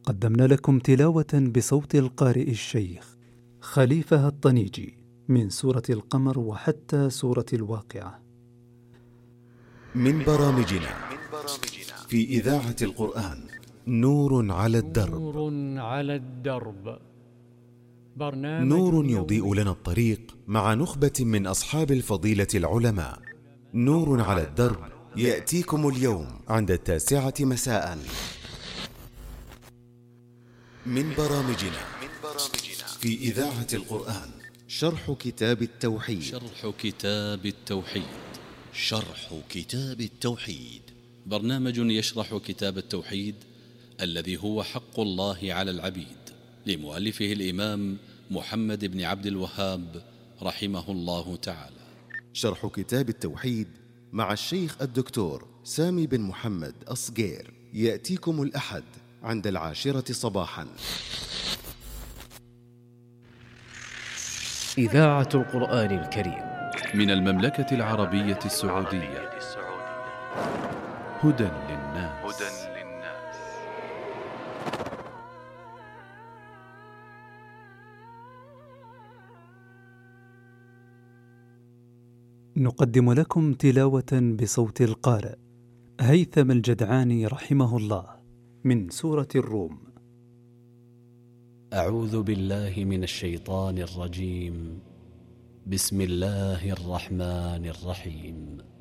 قدمنا لكم تلاوة بصوت القارئ الشيخ خليفة الطنيجي من سورة القمر وحتى سورة الواقعة. من برامجنا في إذاعة القرآن نور على الدرب. نور يضيء لنا الطريق مع نخبة من أصحاب الفضيلة العلماء. نور على الدرب يأتيكم اليوم عند 9 مساء. من برامجنا في إذاعة القرآن شرح كتاب التوحيد. شرح كتاب التوحيد برنامج يشرح كتاب التوحيد الذي هو حق الله على العبيد، لمؤلفه الإمام محمد بن عبد الوهاب رحمه الله تعالى. شرح كتاب التوحيد مع الشيخ الدكتور سامي بن محمد أصغير يأتيكم الأحد عند 10 صباحا. إذاعة القرآن الكريم من المملكة العربية السعودية. هدى للناس. نقدم لكم تلاوة بصوت القارئ هيثم الجدعاني رحمه الله من سورة الروم. أعوذ بالله من الشيطان الرجيم. بسم الله الرحمن الرحيم.